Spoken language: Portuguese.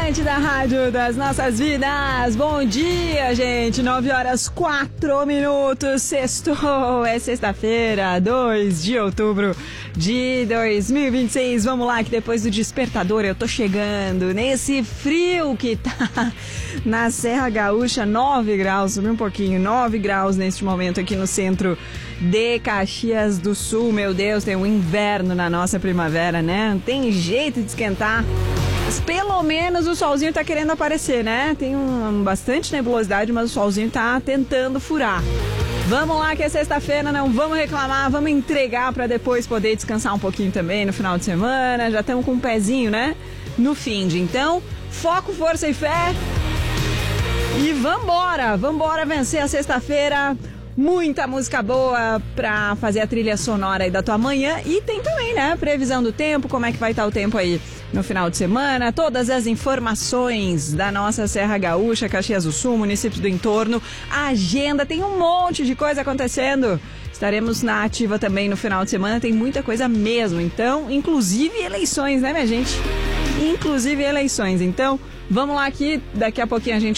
Atlântida, Rádio das Nossas Vidas. Bom dia, gente. 9h04. Sextou. É sexta-feira, 2 de outubro de 2026. Vamos lá, que depois do despertador eu tô chegando nesse frio que tá na Serra Gaúcha. 9 graus, subiu um pouquinho. 9 graus neste momento aqui no centro de Caxias do Sul. Meu Deus, tem um inverno na nossa primavera, né? Não tem jeito de esquentar. Mas pelo menos o solzinho tá querendo aparecer, né? Tem bastante nebulosidade, mas o solzinho tá tentando furar. Vamos lá que é sexta-feira, não vamos reclamar, vamos entregar para depois poder descansar um pouquinho também no final de semana. Já estamos com um pezinho, né? No fim de. Então, foco, força e fé. E vambora vencer a sexta-feira. Muita música boa pra fazer a trilha sonora aí da tua manhã. E tem também, né? Previsão do tempo, como é que vai estar o tempo aí no final de semana. Todas as informações da nossa Serra Gaúcha, Caxias do Sul, municípios do entorno. A agenda, tem um monte de coisa acontecendo. Estaremos na ativa também no final de semana. Tem muita coisa mesmo. Então, inclusive eleições, né, minha gente? Inclusive eleições. Então, vamos lá que daqui a pouquinho a gente